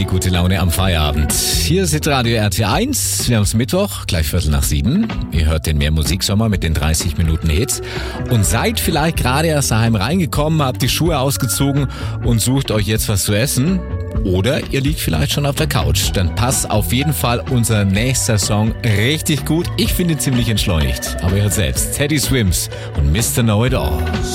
die gute Laune am Feierabend. Hier ist Radio RT1. Wir haben es Mittwoch, gleich 6:15. Ihr hört den Mehr-Musik-Sommer mit den 30 Minuten Hits. Und seid vielleicht gerade erst daheim reingekommen, habt die Schuhe ausgezogen und sucht euch jetzt was zu essen. Oder ihr liegt vielleicht schon auf der Couch. Dann passt auf jeden Fall unser nächster Song richtig gut. Ich finde ihn ziemlich entschleunigt. Aber ihr hört selbst. Teddy Swims und Mr. Know It All.